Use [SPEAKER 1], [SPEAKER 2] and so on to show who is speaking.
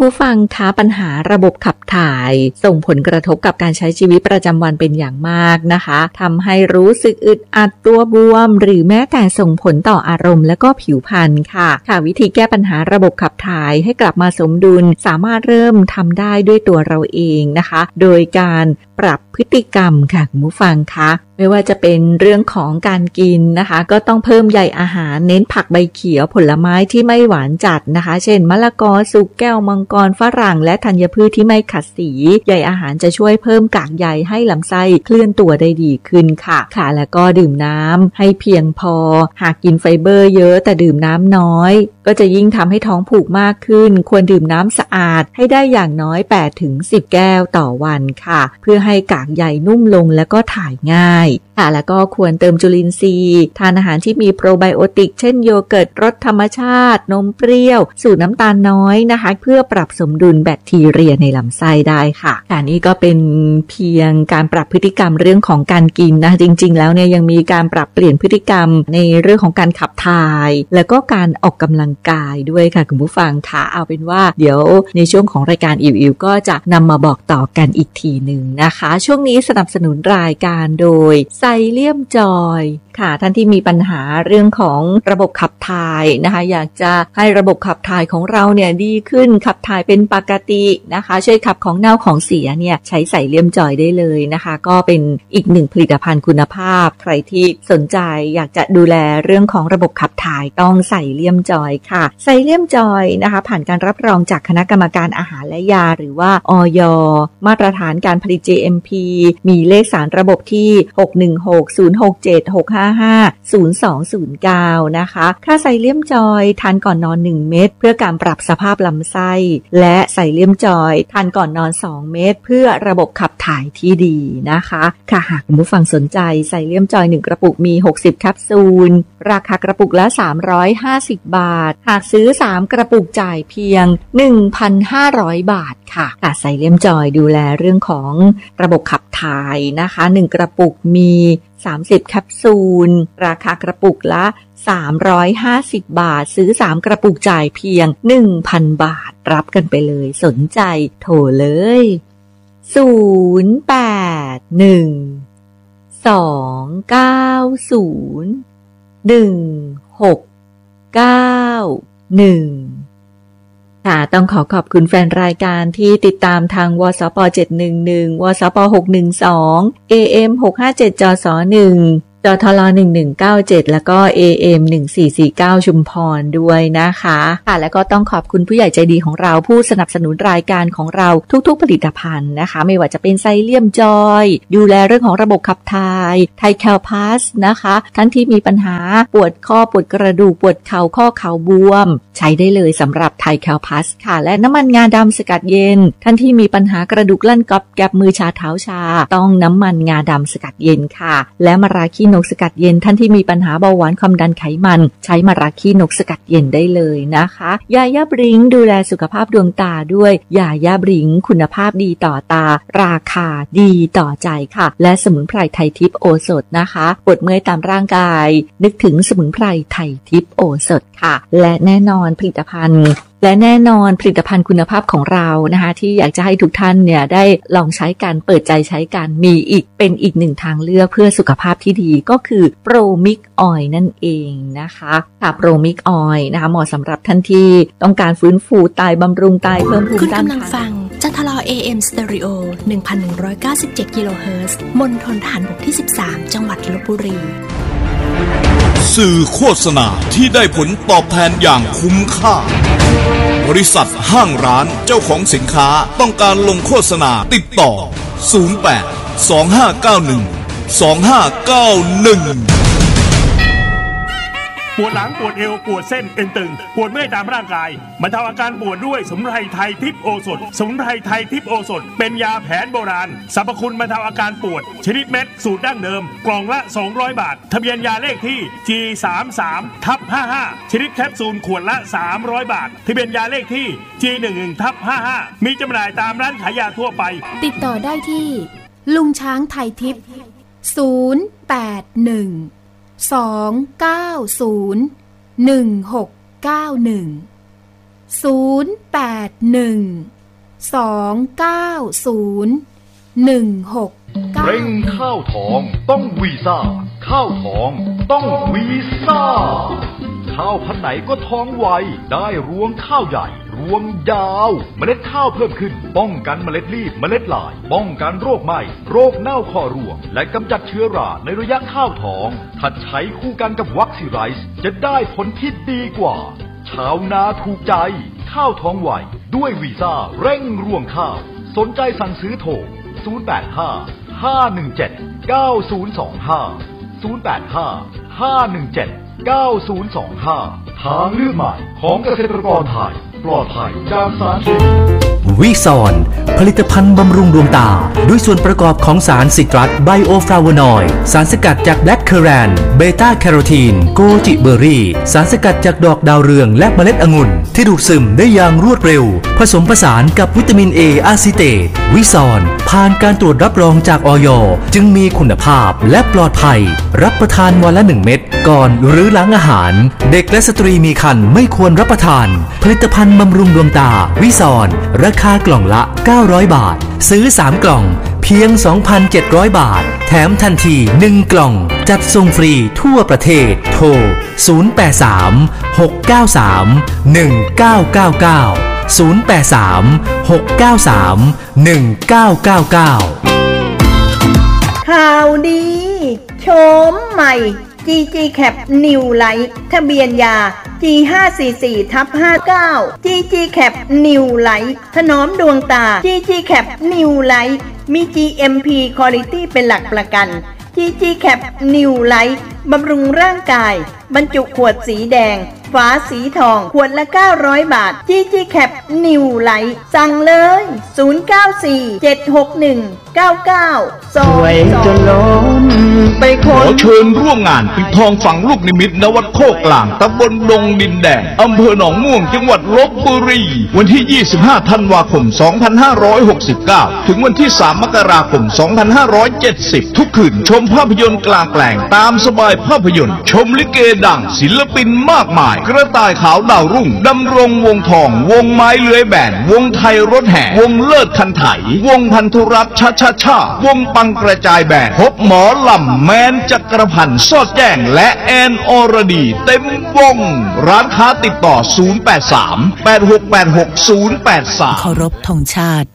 [SPEAKER 1] ผู้ฟังคะปัญหาระบบขับถ่ายส่งผลกระทบกับการใช้ชีวิตประจำวันเป็นอย่างมากนะคะทำให้รู้สึกอึดอัดตัวบวมหรือแม้แต่ส่งผลต่ออารมณ์และก็ผิวพรรณค่ะวิธีแก้ปัญหาระบบขับถ่ายให้กลับมาสมดุลสามารถเริ่มทำได้ด้วยตัวเราเองนะคะโดยการปรับพฤติกรรมค่ะคุณผู้ฟังคะไม่ว่าจะเป็นเรื่องของการกินนะคะก็ต้องเพิ่มใยอาหารเน้นผักใบเขียวผลไม้ที่ไม่หวานจัดนะคะเช่นมะละกอสุกแก้วมังกรฝรั่งและธัญพืชที่ไม่ขัดสีใยอาหารจะช่วยเพิ่มกากใยให้ลำไส้เคลื่อนตัวได้ดีขึ้นค่ะแล้วก็ดื่มน้ำให้เพียงพอหากกินไฟเบอร์เยอะแต่ดื่มน้ำน้อยก็จะยิ่งทำให้ท้องผูกมากขึ้นควรดื่มน้ำสะอาดให้ได้อย่างน้อย 8-10 แก้วต่อวันค่ะเพื่อให้กากใยนุ่มลงและก็ถ่ายง่ายแล้วก็ควรเติมจุลินทรีย์ทานอาหารที่มีโปรไบโอติกเช่นโยเกิร์ตรสธรรมชาตินมเปรี้ยวสูตรน้ำตาลน้อยนะคะเพื่อปรับสมดุลแบคทีเรียในลำไส้ได้ค่ะนี่ก็เป็นเพียงการปรับพฤติกรรมเรื่องของการกินนะจริงๆแล้วเนี่ยยังมีการปรับเปลี่ยนพฤติกรรมในเรื่องของการขับถ่ายแล้วก็การออกกำลังกายด้วยค่ะคุณผู้ฟังค่ะเอาเป็นว่าเดี๋ยวในช่วงของรายการอิ๋วก็จะนำมาบอกต่อกันอีกทีหนึ่งนะคะช่วงนี้สนับสนุนรายการโดยไซเลียมจอยค่ะท่านที่มีปัญหาเรื่องของระบบขับถ่ายนะคะอยากจะให้ระบบขับถ่ายของเราเนี่ยดีขึ้นขับถ่ายเป็นปกตินะคะช่วยขับของเน่าของเสียเนี่ยใช้ไซเลียมจอยได้เลยนะคะก็เป็นอีกหนึ่งผลิตภัณฑ์คุณภาพใครที่สนใจอยากจะดูแลเรื่องของระบบขับถ่ายต้องไซเลียมจอยค่ะไซเลียมจอยนะคะผ่านการรับรองจากคณะกรรมการอาหารและยาหรือว่าอย.มาตรฐานการผลิต GMP มีเลขสารระบบที่6160676550209นะคะค่าไซเลียมจอยทานก่อนนอน1เม็ดเพื่อการปรับสภาพลำไส้และไซเลียมจอยทานก่อนนอน2เม็ดเพื่อระบบขับถ่ายที่ดีนะคะหากคุณผู้ฟังสนใจไซเลียมจอย1กระปุกมี60แคปซูลราคากระปุกละ350 บาทหากซื้อ3กระปุกจ่ายเพียง 1,500 บาทค่ะไซเลียมจอยดูแลเรื่องของระบบขับถ่ายนะคะ1กระปุกมี30แคปซูลราคากระปุกละ350 บาทซื้อ3กระปุกจ่ายเพียง 1,000 บาทรับกันไปเลยสนใจโทรเลย0812901691ต้องขอบคุณแฟนรายการที่ติดตามทางวสป711วสป612 AM 657จส1จทล1197แล้วก็ AM 1449ชุมพรด้วยนะคะแล้วก็ต้องขอบคุณผู้ใหญ่ใจดีของเราผู้สนับสนุนรายการของเราทุกๆผลิตภัณฑ์นะคะไม่ว่าจะเป็นไซเลียมจอยดูแลเรื่องของระบบขับถ่ายไทแคลพลัสนะคะท่านที่มีปัญหาปวดข้อปวดกระดูกปวดเข่าข้อเข่าบวมใช้ได้เลยสำหรับไทแคลพลัสค่ะและน้ำมันงาดำสกัดเย็นท่านที่มีปัญหากระดูกลั่นก๊อบแก๊บมือชาเท้าชาต้องน้ำมันงาดำสกัดเย็นค่ะและมะราขี้นกสกัดเย็นท่านที่มีปัญหาเบาหวานความดันไขมันใช้มะราขี้นกสกัดเย็นได้เลยนะคะยาย่าบริงดูแลสุขภาพดวงตาด้วยยาย่าบริงคุณภาพดีต่อตาราคาดีต่อใจค่ะและสมุนไพรไทยทิพย์โอสถนะคะปวดเมื่อยตามร่างกายนึกถึงสมุนไพรไทยทิพย์โอสถค่ะและแน่นอนผลิตภัณฑ์คุณภาพของเรานะคะที่อยากจะให้ทุกท่านเนี่ยได้ลองใช้กันเปิดใจใช้กันมีเป็นอีกหนึ่งทางเลือกเพื่อสุขภาพที่ดีก็คือโปรมิกออยล์นั่นเองนะคะโปรมิกออยล์นะคะเหมาะสำหรับท่านที่ต้องการฟื้นฟูไตบำรุงไตเพิ่มภูมิต้านทานคุณกำลังฟังจทล AM Stereo 1117 กิโลเฮิรตซ์มณฑลทหารบกที่13จังหวัดลพบุรี
[SPEAKER 2] สื่อโฆษณาที่ได้ผลตอบแทนอย่างคุ้มค่าบริษัทห้างร้านเจ้าของสินค้าต้องการลงโฆษณาติดต่อ0825912591
[SPEAKER 3] ปวดหลังปวดเอวปวดเส้นเอ็นตึงปวดเมื่อยตามร่างกายบรรเทาอาการปวดด้วยสมุนไพรไทยทิพย์โอสถสมุนไพรไทยทิพย์โอสถเป็นยาแผนโบราณสรรพคุณบรรเทาอาการปวดชนิดเม็ดสูตรดั้งเดิมกล่องละ200 บาททะเบียนยาเลขที่ G33/55 ชนิดแคปซูลขวดละ300 บาททะเบียนยาเลขที่ G11/55 มีจำหน่ายตามร้านขายยาทั่วไป
[SPEAKER 4] ติดต่อได้ที่ลุงช้างไทยทิพย์081 290 1691 081-290-169
[SPEAKER 5] เร่งข้าวทองต้องวีซ่าข้าวทองต้องวีซ่าข้าวพันธุ์ไหนก็ท้องไวได้รวงข้าวใหญ่รวงยาวเมล็ดข้าวเพิ่มขึ้นป้องกันเมล็ดรีบเมล็ดลายป้องกันโรคไหม้โรคเน่าคอรวงและกำจัดเชื้อราในระยะข้าวทองถ้าใช้คู่กันกับวัคซีไรซ์จะได้ผลที่ดีกว่าชาวนาถูกใจข้าวท้องไวด้วยวีซ่าเร่งรวงข้าวสนใจสั่งซื้อโทร085-517-9025 ทางเลือกใหม่ของเกษตรกรไทยปลอดภัยจากสารเคมี
[SPEAKER 6] วิซอนผลิตภัณฑ์บำรุงดวงตาด้วยส่วนประกอบของสารซิตรัสไบโอฟลาโวนอยด์สารสกัดจากแบล็คเคอแรนเบต้าแคโรทีนโกจิเบอร์รี่สารสกัดจากดอกดาวเรืองและเมล็ดองุ่นที่ดูดซึมได้อย่างรวดเร็วผสมผสานกับวิตามินเออะซิเตตวิซอนผ่านการตรวจรับรองจากอย.จึงมีคุณภาพและปลอดภัยรับประทานวันละ1 เม็ดก่อนหรือหลังอาหารเด็กและสตรีมีครรภ์ไม่ควรรับประทานผลิตภัณฑ์บำรุงดวงตาวิซอนราคากล่องละ900 บาทซื้อ3 กล่องเพียง 2,700 บาทแถมทันที1 กล่องจัดส่งฟรีทั่วประเทศโทร083-693-1999
[SPEAKER 7] ข่าวดีโฉมใหม่ GG Cap New Light ทะเบียนยา G544/59 GG Cap New Light ถนอมดวงตา GG Cap New Light มี GMP Quality เป็นหลักประกัน GG Cap New Light บำรุงร่างกายบรรจุขวดสีแดงฝาสีทองขวดละ900 บาท GG Cap New Light สั่งเลย0947619922
[SPEAKER 2] สวยจนล้นไปขอเชิญร่วมงานปิดทองฝังลูกนิมิตณวัดโคกกลางตำบลดงดินแดงอำเภอหนองม่วงจังหวัดลพบุรีวันที่25ธันวาคม2569ถึงวันที่3มกราคม2570ทุกคืนชมภาพยนตร์กลางแปลงตามสบายภาพยนตร์ชมลิเกดังศิลปินมากมายกระต่ายขาวดาวรุ่งดำรงวงทองวงไม้เลื้อยแบนวงไทยรถแห่วงเลิศคันไถวงพันธุรัตน์ชาวงปังกระจายแบนพบหมอลำแมนจักรพันธ์สอดแจ้งและแอนอรดีเต็มวงร้านค้าติดต่อ083-8686-083
[SPEAKER 8] เคารพธงชาติ